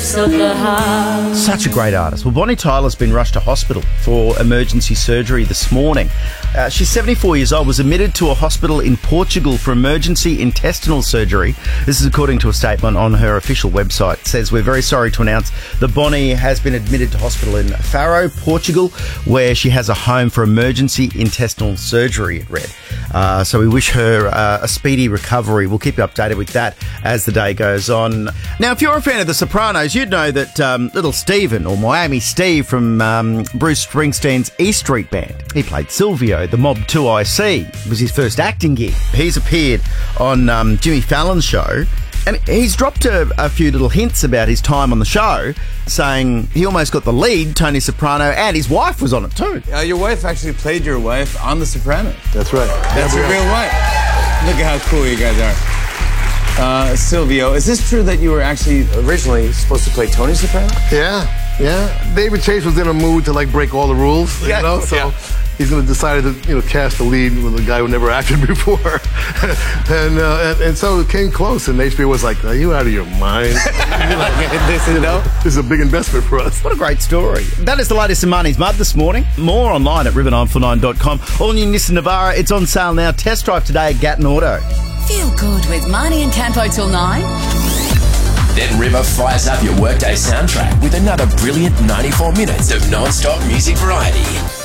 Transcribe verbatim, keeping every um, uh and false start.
depths of the heart. Such a great artist. Well, Bonnie Tyler's been rushed to hospital for emergency surgery this morning. Uh, she's seventy-four years old, was admitted to a hospital in Portugal for emergency intestinal surgery. This is according to a statement on her official website. It says, we're very sorry to announce that Bonnie has been admitted to hospital in Faro, Portugal, where she has a home for emergency intestinal surgery, it read. Uh, so we wish her uh, a speedy recovery. We'll keep you updated with that as the day goes on. Now, if you're a fan of The Sopranos, you'd know that um, little Steven, or Miami Steve from um, Bruce Springsteen's E Street Band, he played Silvio, the Mob two I C. It was his first acting gig. He's appeared on um, Jimmy Fallon's show, and he's dropped a, a few little hints about his time on the show, saying he almost got the lead, Tony Soprano, and his wife was on it too. Uh, your wife actually played your wife on The Sopranos. That's right. That's your real wife. Look at how cool you guys are. Uh, Silvio, is this true that you were actually originally supposed to play Tony Soprano? Yeah, yeah. David Chase was in a mood to like break all the rules, yeah, you know, so yeah. he's going to decide to, you know, cast the lead with a guy who never acted before. and, uh, and and so it came close, and H B O was like, are you out of your mind? They said no? This is a big investment for us. What a great story. That is the latest in Marnie's Mud this morning. More online at river nine four nine dot com. All new Nissan Navara, it's on sale now. Test drive today at Gatton Auto. Feel good with Marnie and Campo till nine. Then River fires up your workday soundtrack with another brilliant ninety-four minutes of non-stop music variety.